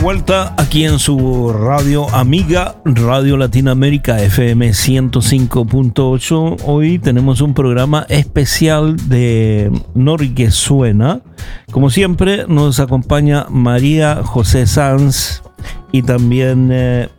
Vuelta aquí en su radio amiga, Radio Latinoamérica FM 105.8. Hoy tenemos un programa especial de Norguesuena. Como siempre nos acompaña María José Sanz y también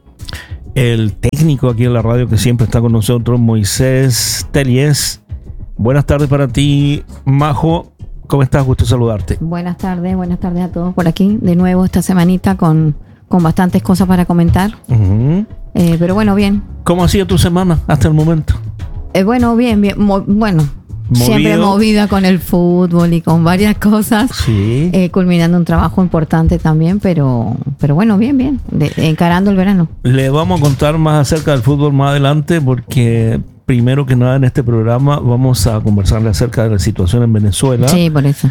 el técnico aquí en la radio que siempre está con nosotros, Moisés Telies. Buenas tardes para ti, Majo. ¿Cómo estás? Gusto saludarte. Buenas tardes a todos por aquí. De nuevo esta semanita con bastantes cosas para comentar. Uh-huh. Pero bueno, bien. ¿Cómo ha sido tu semana hasta el momento? Bueno, bien. Bueno, siempre movida con el fútbol y con varias cosas. Sí. Culminando un trabajo importante también, pero bueno, bien. Encarando el verano. Le vamos a contar más acerca del fútbol más adelante porque... Primero que nada en este programa vamos a conversarle acerca de la situación en Venezuela. Sí, por eso.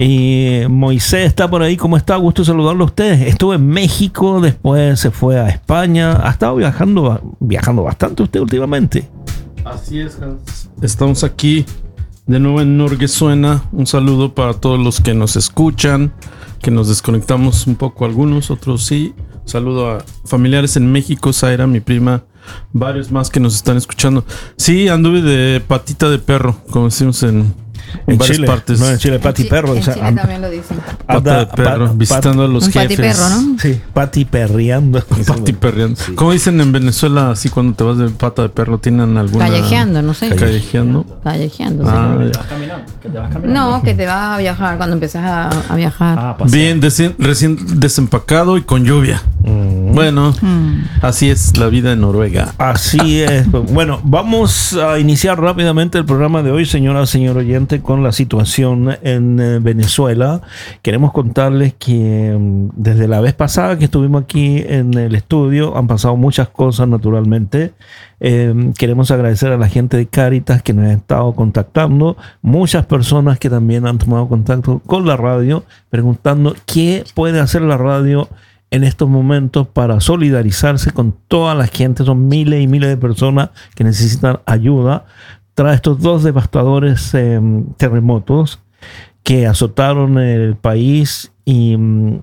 Y Moisés está por ahí. ¿Cómo está? Gusto saludarlo a ustedes. Estuvo en México, después se fue a España. Ha estado viajando bastante usted últimamente. Así es, Hans. Estamos aquí de nuevo en Norguesuena. Un saludo para todos los que nos escuchan, que nos desconectamos un poco algunos, otros sí. Un saludo a familiares en México, Zaira, mi prima, varios más que nos están escuchando. Sí, anduve de patita de perro, como decimos en varias Chile, partes. No, en Chile, pati perro. En Chile también lo dicen. Pata de perro, visitando a los jefes. Pati perro, ¿no? Sí, pati perreando. Pati perreando. Sí. ¿Cómo dicen en Venezuela, así cuando te vas de pata de perro? ¿Tienen alguna...? Callejeando, no sé. Callejeando. Callejeando, sí. ¿Te vas caminando? ¿Que te vas caminando? No, que te vas a viajar cuando empiezas a viajar. Bien, recién desempacado y con lluvia. Bueno, así es la vida en Noruega. Así es. Bueno, vamos a iniciar rápidamente el programa de hoy, señora, señor oyente, con la situación en Venezuela. Queremos contarles que desde la vez pasada que estuvimos aquí en el estudio han pasado muchas cosas naturalmente. Queremos agradecer a la gente de Cáritas que nos ha estado contactando, muchas personas que también han tomado contacto con la radio preguntando qué puede hacer la radio en estos momentos para solidarizarse con toda la gente. Son miles y miles de personas que necesitan ayuda tras estos dos devastadores terremotos que azotaron el país, y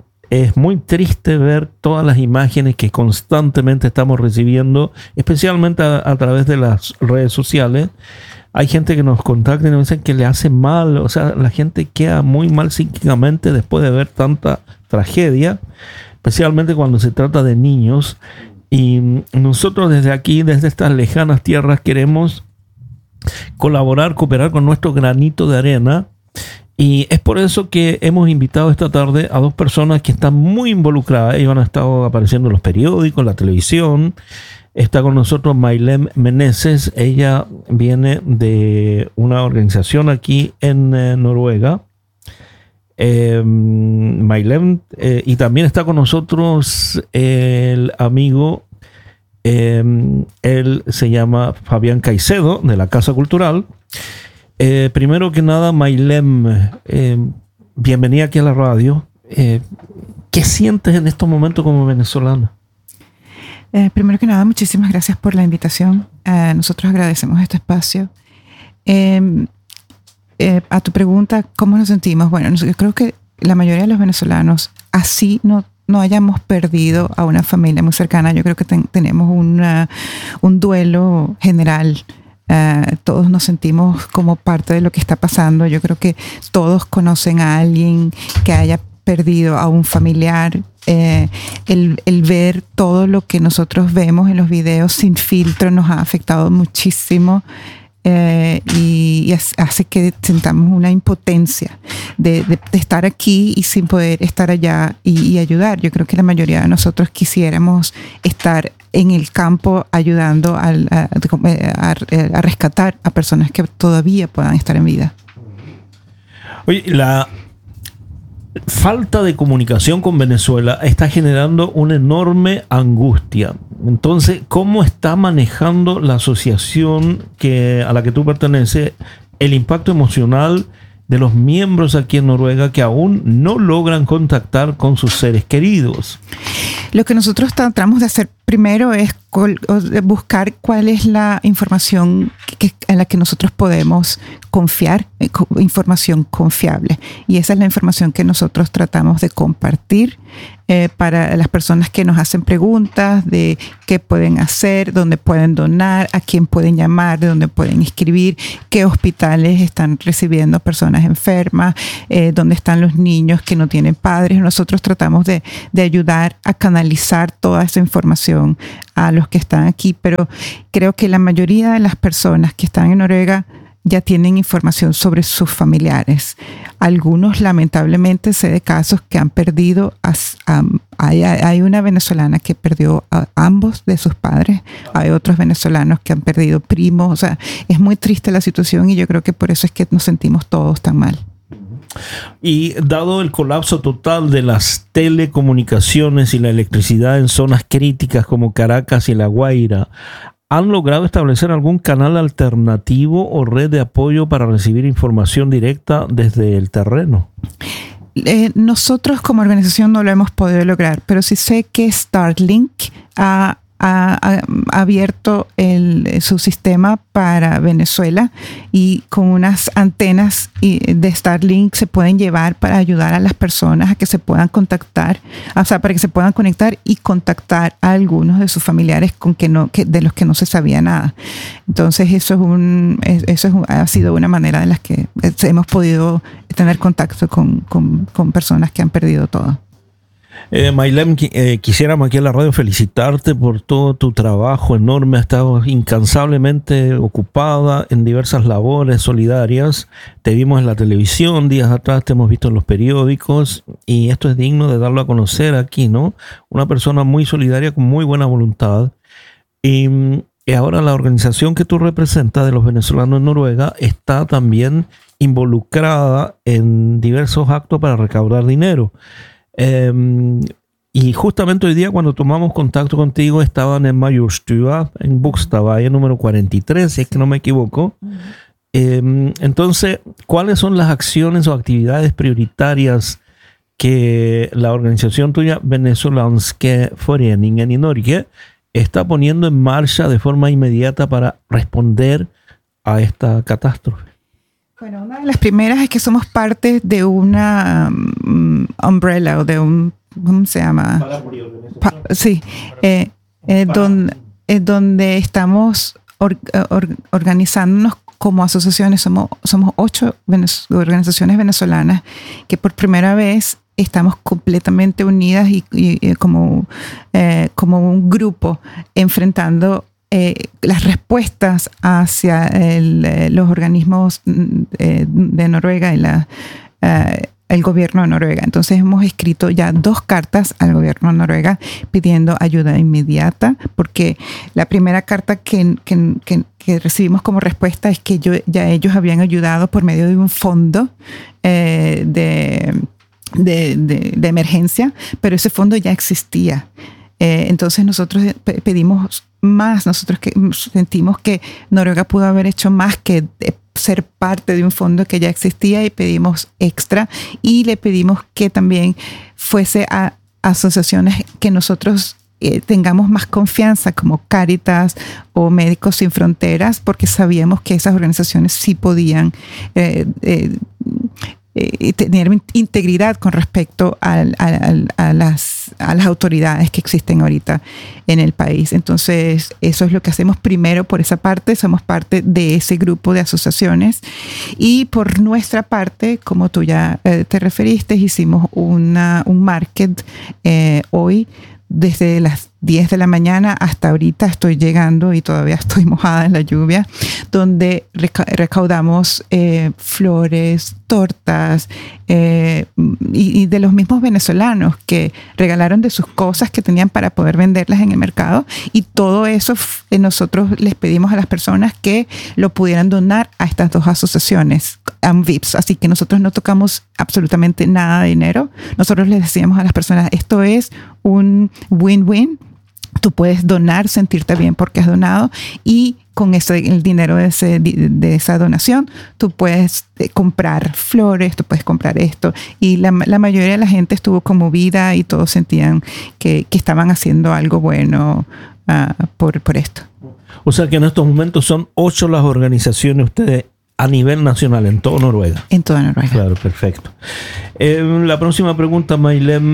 es muy triste ver todas las imágenes que constantemente estamos recibiendo, especialmente a través de las redes sociales. Hay gente que nos contacta y nos dicen que le hace mal, o sea, la gente queda muy mal psíquicamente después de ver tanta tragedia, especialmente cuando se trata de niños. Y nosotros desde aquí, desde estas lejanas tierras, queremos colaborar, cooperar con nuestro granito de arena. Y es por eso que hemos invitado esta tarde a dos personas que están muy involucradas. Ellos han estado apareciendo en los periódicos, en la televisión. Está con nosotros Maylem Meneses. Ella viene de una organización aquí en Noruega. Maylem, y también está con nosotros el amigo, él se llama Fabián Caicedo, de la Casa Cultural. Primero que nada, Maylem, bienvenida aquí a la radio. ¿Qué sientes en estos momentos como venezolana? Primero que nada, muchísimas gracias por la invitación. Nosotros agradecemos este espacio. A tu pregunta, ¿cómo nos sentimos? Bueno, yo creo que la mayoría de los venezolanos, así no hayamos perdido a una familia muy cercana, yo creo que tenemos un duelo general. Todos nos sentimos como parte de lo que está pasando. Yo creo que todos conocen a alguien que haya perdido a un familiar. El ver todo lo que nosotros vemos en los videos sin filtro nos ha afectado muchísimo. Y hace que sentamos una impotencia de estar aquí y sin poder estar allá y ayudar. Yo creo que la mayoría de nosotros quisiéramos estar en el campo ayudando a rescatar a personas que todavía puedan estar en vida. Oye, la falta de comunicación con Venezuela está generando una enorme angustia. Entonces, ¿cómo está manejando la asociación a la que tú perteneces el impacto emocional de los miembros aquí en Noruega que aún no logran contactar con sus seres queridos? Lo que nosotros tratamos de hacer primero es buscar cuál es la información en la que nosotros podemos confiar, información confiable. Y esa es la información que nosotros tratamos de compartir para las personas que nos hacen preguntas de qué pueden hacer, dónde pueden donar, a quién pueden llamar, de dónde pueden escribir, qué hospitales están recibiendo personas enfermas, dónde están los niños que no tienen padres. Nosotros tratamos de ayudar a canalizar toda esa información a los que están aquí, pero creo que la mayoría de las personas que están en Noruega ya tienen información sobre sus familiares. Algunos, lamentablemente, sé de casos que han perdido, hay una venezolana que perdió a ambos de sus padres, hay otros venezolanos que han perdido primos, o sea, es muy triste la situación y yo creo que por eso es que nos sentimos todos tan mal. Y dado el colapso total de las telecomunicaciones y la electricidad en zonas críticas como Caracas y La Guaira, ¿han logrado establecer algún canal alternativo o red de apoyo para recibir información directa desde el terreno? Nosotros como organización no lo hemos podido lograr, pero sí sé que Starlink ha abierto su sistema para Venezuela y con unas antenas de Starlink se pueden llevar para ayudar a las personas a que se puedan contactar, o sea, para que se puedan conectar y contactar a algunos de sus familiares de los que no se sabía nada. Entonces ha sido una manera en la que hemos podido tener contacto con personas que han perdido todo. Maylem, quisiéramos aquí en la radio felicitarte por todo tu trabajo enorme. Has estado incansablemente ocupada en diversas labores solidarias. Te vimos en la televisión días atrás, te hemos visto en los periódicos y esto es digno de darlo a conocer aquí, ¿no? Una persona muy solidaria con muy buena voluntad. Y ahora la organización que tú representas de los venezolanos en Noruega está también involucrada en diversos actos para recaudar dinero. Y justamente hoy día cuando tomamos contacto contigo estaban en Majorstua, en Bogstadveien número 43, si es que no me equivoco. Entonces, ¿cuáles son las acciones o actividades prioritarias que la organización tuya, Venezolanske Foreningen i Norge, está poniendo en marcha de forma inmediata para responder a esta catástrofe? Bueno, una de las primeras es que somos parte de una umbrella o de un, ¿cómo se llama? Sí, donde estamos organizándonos como asociaciones. Somos 8 organizaciones venezolanas que por primera vez estamos completamente unidas y como un grupo enfrentando las respuestas hacia los organismos de Noruega y el gobierno de Noruega. Entonces hemos escrito ya 2 cartas al gobierno de Noruega pidiendo ayuda inmediata, porque la primera carta que recibimos como respuesta es que ya ellos habían ayudado por medio de un fondo de emergencia, pero ese fondo ya existía. Entonces nosotros pedimos más, nosotros sentimos que Noruega pudo haber hecho más que ser parte de un fondo que ya existía y pedimos extra y le pedimos que también fuese a asociaciones que nosotros tengamos más confianza como Cáritas o Médicos Sin Fronteras, porque sabíamos que esas organizaciones sí podían tener integridad con respecto a las autoridades que existen ahorita en el país. Entonces, eso es lo que hacemos primero por esa parte. Somos parte de ese grupo de asociaciones. Y por nuestra parte, como tú ya te referiste, hicimos un market hoy desde las 10 de la mañana hasta ahorita. Estoy llegando y todavía estoy mojada en la lluvia, donde recaudamos flores, tortas y de los mismos venezolanos que regalaron de sus cosas que tenían para poder venderlas en el mercado, y todo eso nosotros les pedimos a las personas que lo pudieran donar a estas 2 asociaciones, VIPs. Así que nosotros no tocamos absolutamente nada de dinero. Nosotros les decíamos a las personas, esto es un win-win. Tú puedes donar, sentirte bien porque has donado, y con el dinero de esa donación tú puedes comprar flores, tú puedes comprar esto. Y la mayoría de la gente estuvo conmovida y todos sentían que estaban haciendo algo bueno por esto. O sea que en estos momentos son 8 las organizaciones ustedes a nivel nacional, en toda Noruega. En toda Noruega. Claro, perfecto. La próxima pregunta, Maylem.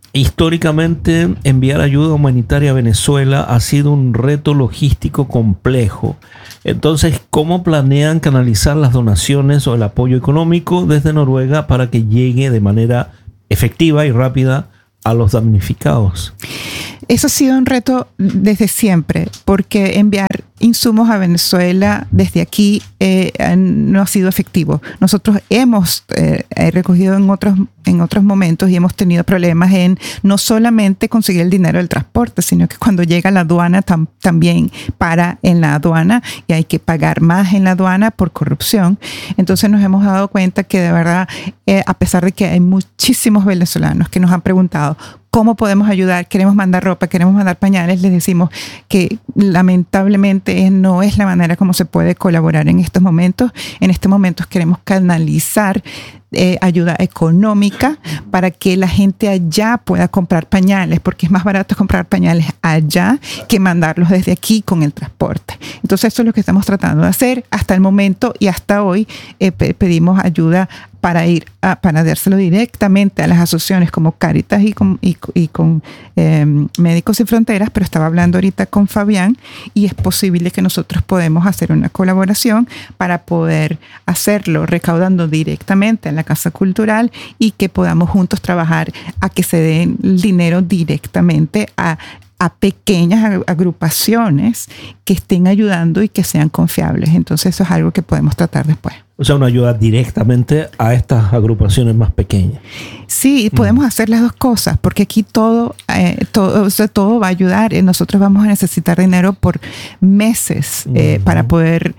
históricamente enviar ayuda humanitaria a Venezuela ha sido un reto logístico complejo. Entonces, ¿cómo planean canalizar las donaciones o el apoyo económico desde Noruega para que llegue de manera efectiva y rápida a los damnificados? Eso ha sido un reto desde siempre, porque enviar insumos a Venezuela desde aquí no ha sido efectivo. Nosotros hemos recogido en otros momentos y hemos tenido problemas en no solamente conseguir el dinero del transporte, sino que cuando llega a la aduana también para en la aduana y hay que pagar más en la aduana por corrupción. Entonces nos hemos dado cuenta que de verdad, a pesar de que hay muchísimos venezolanos que nos han preguntado ¿cómo podemos ayudar? Queremos mandar ropa, queremos mandar pañales. Les decimos que lamentablemente no es la manera como se puede colaborar en estos momentos. En estos momentos queremos canalizar ayuda económica para que la gente allá pueda comprar pañales, porque es más barato comprar pañales allá que mandarlos desde aquí con el transporte. Entonces eso es lo que estamos tratando de hacer hasta el momento, y hasta hoy pedimos ayuda para dárselo directamente a las asociaciones como Cáritas y con Médicos Sin Fronteras, pero estaba hablando ahorita con Fabián y es posible que nosotros podemos hacer una colaboración para poder hacerlo recaudando directamente en la Casa Cultural y que podamos juntos trabajar a que se den el dinero directamente a pequeñas agrupaciones que estén ayudando y que sean confiables. Entonces eso es algo que podemos tratar después. O sea, una ayuda directamente a estas agrupaciones más pequeñas. Sí, podemos hacer las dos cosas, porque aquí todo va a ayudar. Nosotros vamos a necesitar dinero por meses para poder...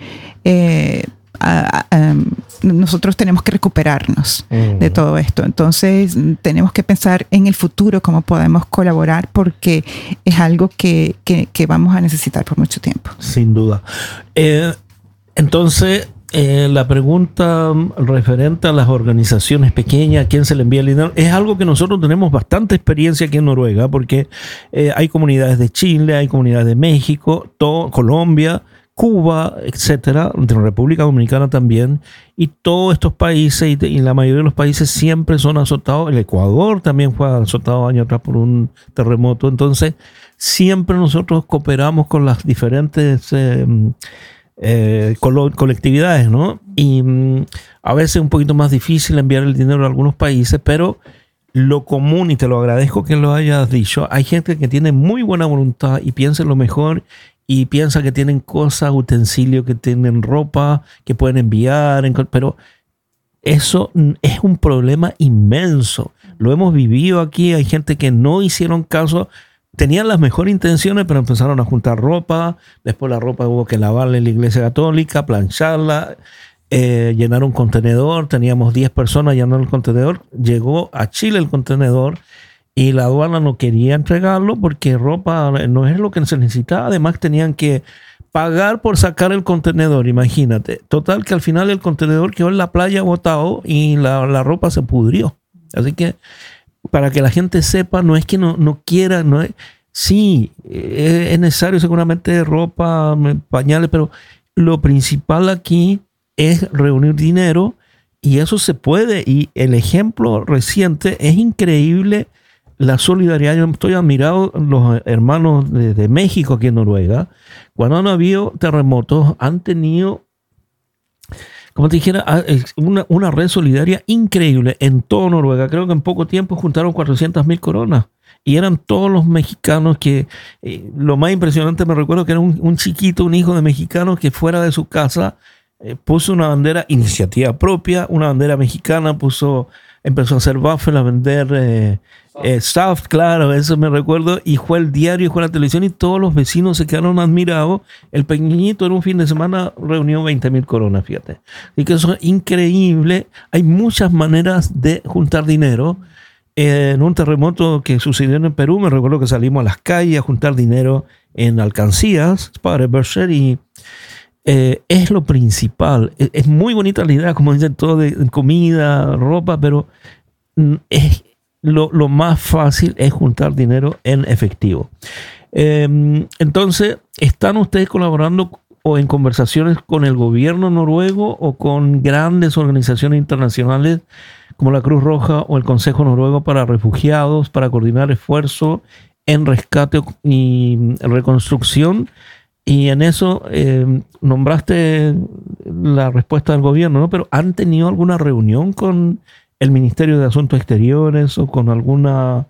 nosotros tenemos que recuperarnos de todo esto. Entonces tenemos que pensar en el futuro cómo podemos colaborar, porque es algo que vamos a necesitar por mucho tiempo. Sin duda. Entonces, la pregunta referente a las organizaciones pequeñas, ¿a quién se le envía el dinero? Es algo que nosotros tenemos bastante experiencia aquí en Noruega, porque hay comunidades de Chile, hay comunidades de México, Colombia, Cuba, etcétera, de la República Dominicana también, y todos estos países y la mayoría de los países siempre son azotados. El Ecuador también fue azotado años atrás por un terremoto. Entonces siempre nosotros cooperamos con las diferentes colectividades, ¿no? Y a veces es un poquito más difícil enviar el dinero a algunos países, pero lo común, y te lo agradezco que lo hayas dicho, hay gente que tiene muy buena voluntad y piensa en lo mejor y piensa que tienen cosas, utensilios, que tienen ropa, que pueden enviar, pero eso es un problema inmenso. Lo hemos vivido aquí, hay gente que no hicieron caso, tenían las mejores intenciones, pero empezaron a juntar ropa, después la ropa hubo que lavarla en la iglesia católica, plancharla, llenar un contenedor, teníamos 10 personas llenando el contenedor, llegó a Chile el contenedor, y la aduana no quería entregarlo porque ropa no es lo que se necesitaba. Además tenían que pagar por sacar el contenedor, imagínate. Total que al final el contenedor quedó en la playa botado y la ropa se pudrió. Así que para que la gente sepa, no es que no quiera, sí, es necesario seguramente ropa, pañales, pero lo principal aquí es reunir dinero, y eso se puede. Y el ejemplo reciente es increíble. La solidaridad, yo estoy admirado, los hermanos de México aquí en Noruega, cuando han habido terremotos, han tenido, como te dijera, una red solidaria increíble en toda Noruega. Creo que en poco tiempo juntaron 400,000 coronas. Y eran todos los mexicanos que, lo más impresionante, me recuerdo que era un chiquito, un hijo de mexicano que fuera de su casa, puso una bandera, iniciativa propia, una bandera mexicana, empezó a hacer waffle, a vender soft, claro, eso me recuerdo, y fue el diario, fue la televisión, y todos los vecinos se quedaron admirados. El pequeñito en un fin de semana reunió 20,000 coronas, fíjate. Y que eso es increíble. Hay muchas maneras de juntar dinero. En un terremoto que sucedió en el Perú, me recuerdo que salimos a las calles a juntar dinero en alcancías para Berkshire, y es lo principal. Es muy bonita la idea, como dicen, todo de comida, ropa, pero lo más fácil es juntar dinero en efectivo. Entonces, ¿están ustedes colaborando o en conversaciones con el gobierno noruego o con grandes organizaciones internacionales como la Cruz Roja o el Consejo Noruego para Refugiados para coordinar esfuerzos en rescate y reconstrucción? Y en eso nombraste la respuesta del gobierno, ¿no? Pero ¿han tenido alguna reunión con el Ministerio de Asuntos Exteriores o con algunos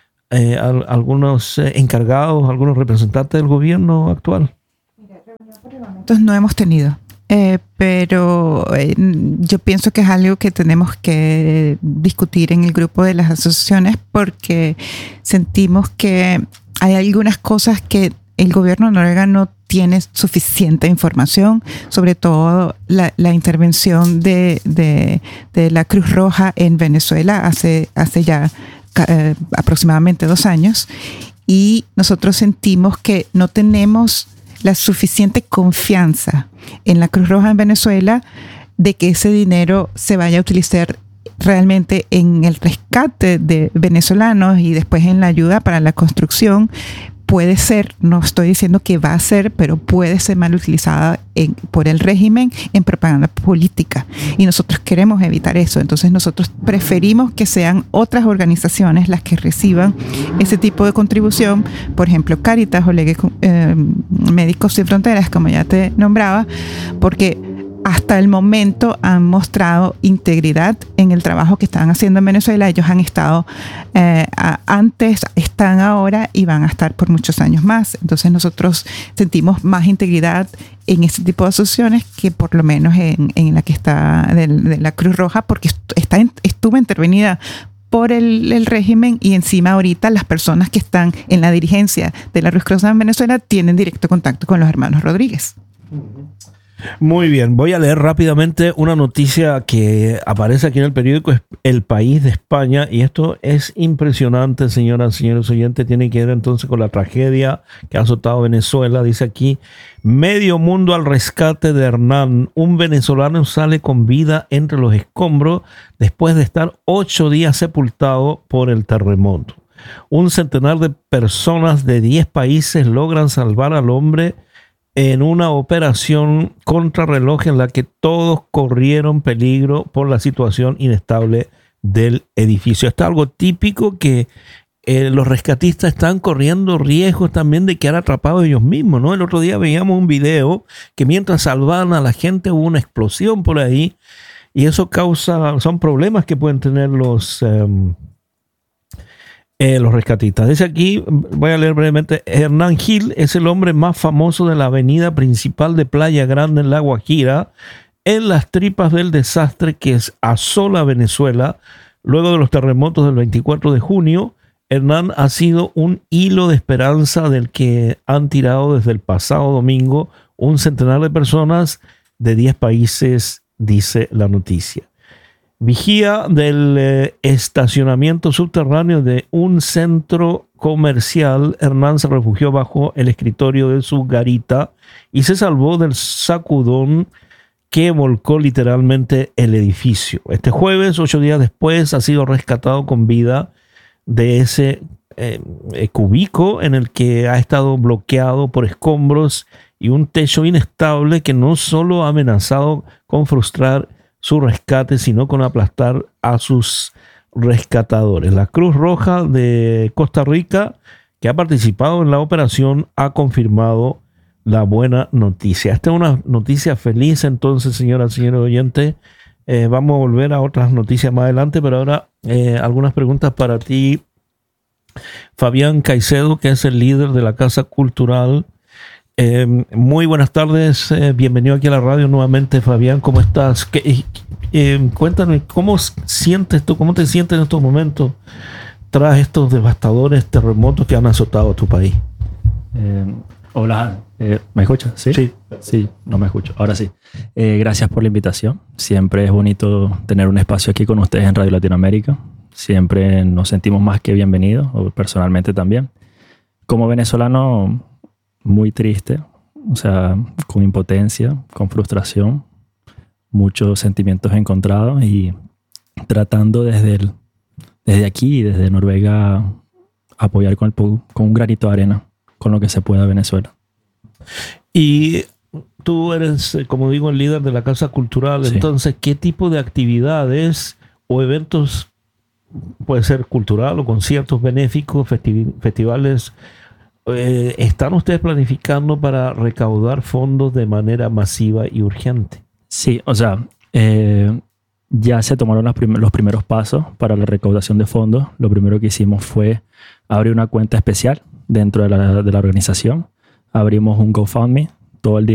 encargados, algunos representantes del gobierno actual? Entonces no hemos tenido. Pero yo pienso que es algo que tenemos que discutir en el grupo de las asociaciones, porque sentimos que hay algunas cosas que el gobierno noruego no tiene suficiente información, sobre todo la intervención de la Cruz Roja en Venezuela hace ya aproximadamente 2 años, y nosotros sentimos que no tenemos la suficiente confianza en la Cruz Roja en Venezuela de que ese dinero se vaya a utilizar realmente en el rescate de venezolanos y después en la ayuda para la construcción. Puede ser, no estoy diciendo que va a ser, pero puede ser mal utilizada por el régimen en propaganda política. Y nosotros queremos evitar eso. Entonces nosotros preferimos que sean otras organizaciones las que reciban ese tipo de contribución. Por ejemplo, Cáritas o Médicos Sin Fronteras, como ya te nombraba, porque hasta el momento han mostrado integridad en el trabajo que están haciendo en Venezuela. Ellos han estado antes, están ahora y van a estar por muchos años más. Entonces nosotros sentimos más integridad en este tipo de asociaciones que por lo menos en la que está de la Cruz Roja, porque estuvo intervenida por el régimen, y encima ahorita las personas que están en la dirigencia de la Cruz Roja en Venezuela tienen directo contacto con los hermanos Rodríguez. Muy bien, voy a leer rápidamente una noticia que aparece aquí en el periódico El País de España, y esto es impresionante, señoras y señores oyentes. Tiene que ver entonces con la tragedia que ha azotado Venezuela. Dice aquí: medio mundo al rescate de Hernán. Un venezolano sale con vida entre los escombros después de estar 8 días sepultado por el terremoto. Un centenar de personas de 10 países logran salvar al hombre en una operación contrarreloj en la que todos corrieron peligro por la situación inestable del edificio. Esto es algo típico, que los rescatistas están corriendo riesgos también de quedar atrapados ellos mismos, ¿no? El otro día veíamos un video que mientras salvaban a la gente hubo una explosión por ahí, y eso son problemas que pueden tener los rescatistas. Dice aquí, voy a leer brevemente: Hernán Gil es el hombre más famoso de la avenida principal de Playa Grande en La Guajira, en las tripas del desastre que asola Venezuela luego de los terremotos del 24 de junio. Hernán ha sido un hilo de esperanza del que han tirado desde el pasado domingo un centenar de personas de 10 países, dice la noticia. Vigía del estacionamiento subterráneo de un centro comercial, Hernán se refugió bajo el escritorio de su garita y se salvó del sacudón que volcó literalmente el edificio. Este jueves, 8 días después, ha sido rescatado con vida de ese cubico en el que ha estado bloqueado por escombros y un techo inestable que no solo ha amenazado con frustrar su rescate, sino con aplastar a sus rescatadores. La Cruz Roja de Costa Rica, que ha participado en la operación, ha confirmado la buena noticia. Esta es una noticia feliz, entonces, señoras y señores oyentes. Vamos a volver a otras noticias más adelante, pero ahora algunas preguntas para ti, Fabián Caicedo, que es el líder de la Casa Cultural. Muy buenas tardes, bienvenido aquí a la radio nuevamente, Fabián. ¿Cómo estás? Cuéntame, ¿cómo te sientes en estos momentos tras estos devastadores terremotos que han azotado a tu país? Hola, ¿me escuchas? ¿Sí? Sí, no me escucho. Ahora sí. Gracias por la invitación. Siempre es bonito tener un espacio aquí con ustedes en Radio Latinoamérica. Siempre nos sentimos más que bienvenidos, o personalmente también. Como venezolano, muy triste, o sea, con impotencia, con frustración, muchos sentimientos encontrados, y tratando desde aquí, desde Noruega, apoyar con un granito de arena con lo que se pueda a Venezuela. Y tú eres, como digo, el líder de la Casa Cultural. Sí. Entonces, ¿qué tipo de actividades o eventos, puede ser cultural o conciertos benéficos, festivales, están ustedes planificando para recaudar fondos de manera masiva y urgente? Sí, o sea, ya se tomaron los primeros pasos para la recaudación de fondos. Lo primero que hicimos fue abrir una cuenta especial dentro de la organización. Abrimos un GoFundMe. Todo el